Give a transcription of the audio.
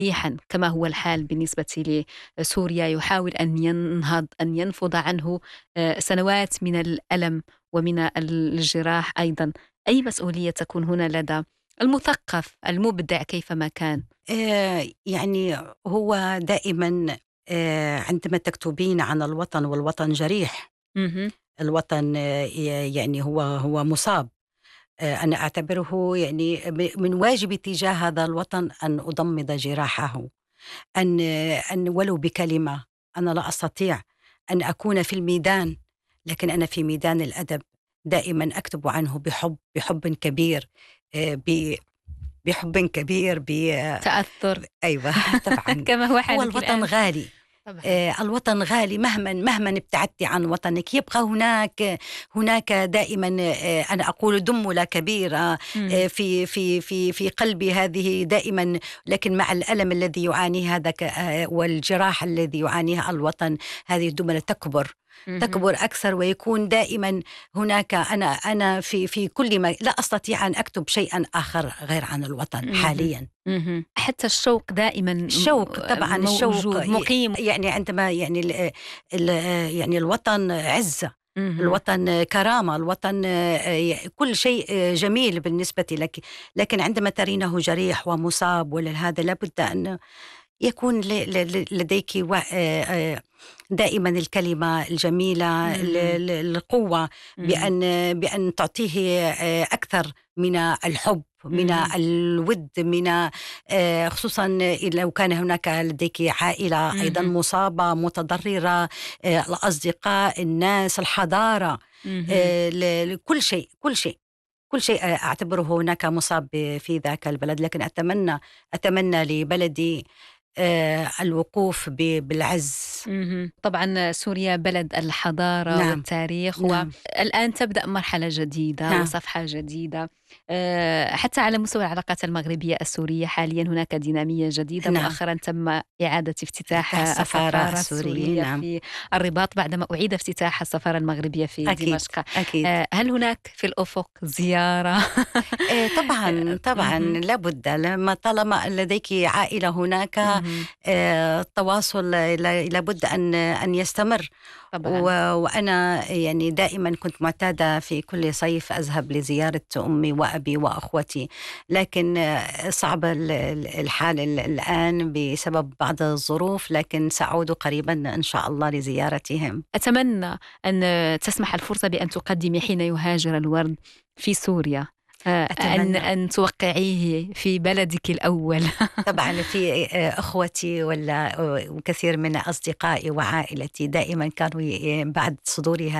صحيحا كما هو الحال بالنسبة لسوريا، يحاول أن ينهض، أن ينفض عنه سنوات من الألم ومن الجراح أيضا. أي مسؤولية تكون هنا لدى المثقف المبدع كيفما كان؟ يعني هو دائما عندما تكتبين عن الوطن والوطن جريح، مهم. الوطن يعني هو مصاب. أنا أعتبره يعني من واجبي تجاه هذا الوطن أن أضمد جراحه، أن ولو بكلمة. أنا لا أستطيع أن أكون في الميدان، لكن أنا في ميدان الأدب دائما أكتب عنه بحب كبير، ب بحب كبير تأثر. أيوة طبعا. كما هو هو حالك الوطن الآن. غالي. طبعا. الوطن غالي، مهما ابتعدت عن وطنك يبقى هناك دائما. أنا أقول دملة كبيرة مم. في قلبي هذه دائما، لكن مع الألم الذي يعانيه هذا والجراح الذي يعانيه الوطن، هذه الدملة مهم. تكبر أكثر، ويكون دائما هناك. أنا في كل ما لا أستطيع أن أكتب شيئا آخر غير عن الوطن مهم. حاليا. مهم. حتى الشوق دائما الشوق طبعا، الشوق موجود مقيم. يعني عندما يعني ال يعني الوطن عزة، مهم. الوطن كرامة، الوطن كل شيء جميل بالنسبة لك. لكن عندما ترينه جريح ومصاب ولا هذا، لابد أن يكون لديك دائما الكلمة الجميلة، مهم. القوة، مهم. بأن تعطيه أكثر من الحب، من مهم. الود، من خصوصا لو كان هناك لديك عائلة أيضا مهم. مصابة متضررة، الأصدقاء، الناس، الحضارة، مهم. كل شيء أعتبره هناك مصاب في ذاك البلد. لكن أتمنى لبلدي الوقوف بالعز. مهم. طبعا سوريا بلد الحضارة نعم، والتاريخ، نعم، والآن تبدأ مرحلة جديدة نعم، وصفحة جديدة. حتى على مستوى العلاقات المغربية السورية حاليا هناك دينامية جديدة. نعم. مؤخرا تم إعادة افتتاح السفارة السفارة السورية، السورية نعم. في الرباط بعدما أعيد افتتاح السفارة المغربية في أكيد، دمشق. أكيد. هل هناك في الأفق زيارة؟ طبعا مهم. لابد، لما طالما لديك عائلة هناك، مهم. التواصل لابد أن يستمر. طبعا. وأنا يعني دائما كنت معتادة في كل صيف أذهب لزيارة أمي وأبي وأخوتي، لكن صعب الحال الآن بسبب بعض الظروف، لكن سأعود قريبا إن شاء الله لزيارتهم. أتمنى أن تسمح الفرصة بأن تقدمي حين يهاجر الورد في سوريا، أتمنى أن توقعيه في بلدك الأول. طبعا في أخوتي وكثير من أصدقائي وعائلتي دائما كانوا بعد صدور